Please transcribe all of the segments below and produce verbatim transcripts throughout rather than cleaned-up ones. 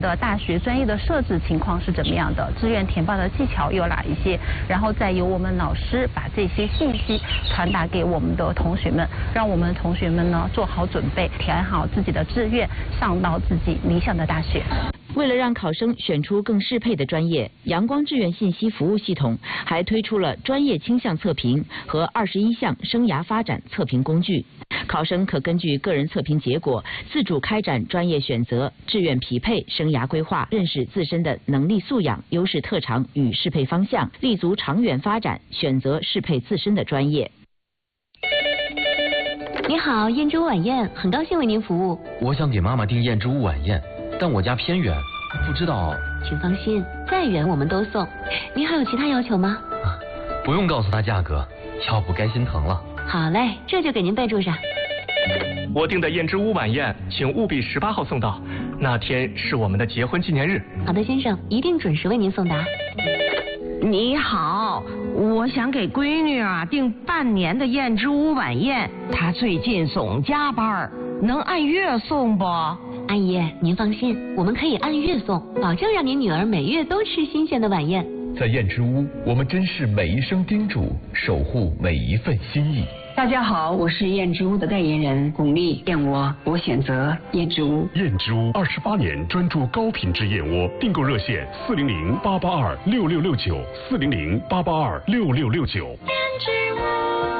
的大学专业的设置情况是怎么样的，志愿填报的技巧有哪一些，然后再由我们老师把这些信息传达给我们的同学们，让我们同学们呢做好准备，填好自己的志愿，上到自己理想的大学。 为了让考生选出更适配的专业，阳光志愿信息服务系统还推出了专业倾向测评和二十一项生涯发展测评工具。考生可根据个人测评结果，自主开展专业选择、志愿匹配、生涯规划，认识自身的能力素养、优势特长与适配方向，立足长远发展，选择适配自身的专业。 你好，燕之屋晚宴，很高兴为您服务。 我想给妈妈订燕之屋晚宴，但我家偏远，不知道。 请放心，再远我们都送。您还有其他要求吗？ 不用告诉她价格，要不该心疼了。 好嘞，这就给您备注上。 我订的燕之屋晚宴，请务必十八号送到，那天是我们的结婚纪念日。 好的，先生，一定准时为您送达。 你好，我想给闺女啊订半年的燕之屋晚宴，她最近总加班，能按月送不？ 阿姨，您放心，我们可以按月送，保证让您女儿每月都吃新鲜的晚宴。 在燕之屋，我们珍视每一声叮嘱，守护每一份心意。 大家好，我是燕之屋的代言人巩俐，燕窝我选择燕之屋。 燕之屋二十八年专注高品质燕窝，订购热线四零零八八二六六六九四零零八八二六六六九。 燕之屋。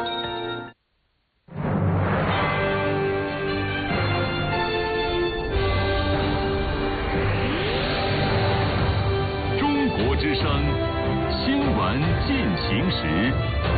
中国之声新闻进行时。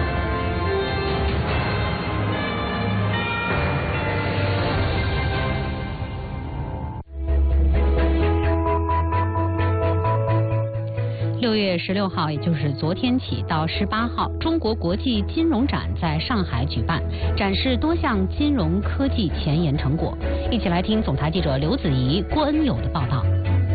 六月十六号，也就是昨天起到十八号，中国国际金融展在上海举办，展示多项金融科技前沿成果。一起来听总台记者刘子怡、郭恩友的报道。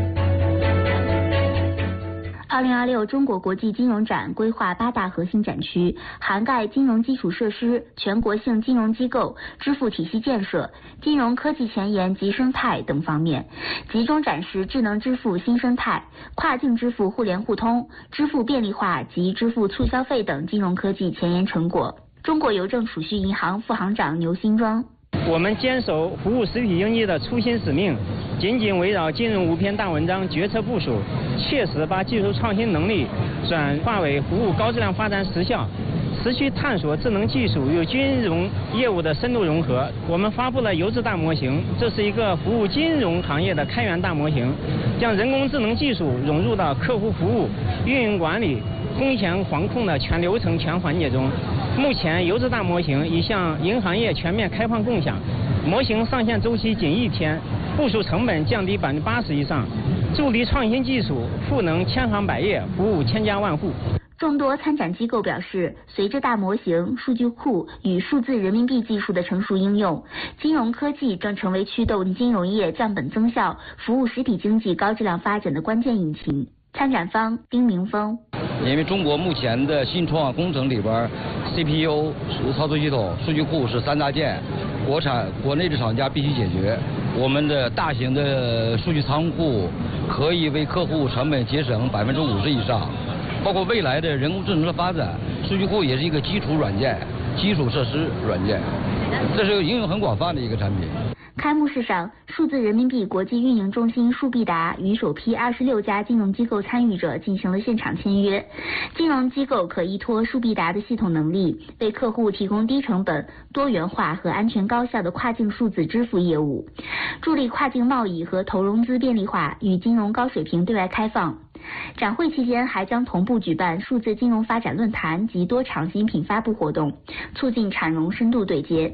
二零二六中国国际金融展规划八大核心展区，涵盖金融基础设施、全国性金融机构、支付体系建设、金融科技前沿及生态等方面，集中展示智能支付新生态、跨境支付互联互通、支付便利化及支付促消费等金融科技前沿成果。中国邮政储蓄银行副行长牛新庄。 我们坚守服务实体经济的初心使命，紧紧围绕金融五篇大文章决策部署，切实把技术创新能力转化为服务高质量发展实效，持续探索智能技术与金融业务的深度融合。我们发布了邮智大模型，这是一个服务金融行业的开源大模型，将人工智能技术融入到客户服务、运营管理、风险防控的全流程全环节中。目前邮智大模型已向银行业全面开放共享，模型上线周期仅一天，部署成本降低百分之八十以上，助力创新技术赋能千行百业，服务千家万户。 众多参展机构表示，随着大模型、数据库与数字人民币技术的成熟应用，金融科技正成为驱动金融业降本增效、服务实体经济高质量发展的关键引擎。参展方丁明峰。 因为中国目前的新创业工程里边 ，C P U、操作系统、数据库是三大件，国产国内的厂家必须解决。我们的大型的数据仓库可以为客户成本节省百分之五十以上，包括未来的人工智能的发展，数据库也是一个基础软件、基础设施软件，这是应用很广泛的一个产品。 开幕式上，数字人民币国际运营中心数必达与首批二十六家金融机构参与者进行了现场签约。金融机构可依托数必达的系统能力，为客户提供低成本、多元化和安全高效的跨境数字支付业务，助力跨境贸易和投融资便利化与金融高水平对外开放。展会期间还将同步举办数字金融发展论坛及多场新品发布活动，促进产融深度对接。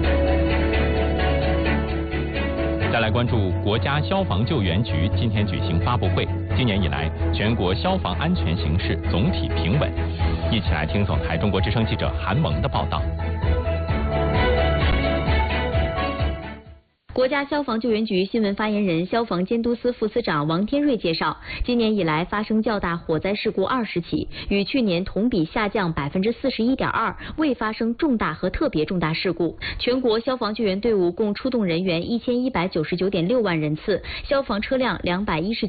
再来关注国家消防救援局今天举行发布会，今年以来全国消防安全形势总体平稳。一起来听总台中国之声记者韩萌的报道。 国家消防救援局新闻发言人、消防监督司副司长王天瑞介绍，今年以来发生较大火灾事故二十起，与去年同比下降百分之四十一点二，未发生重大和特别重大事故。全国消防救援队伍共出动人员一千一百九十九点六万人次，消防车辆两百一十。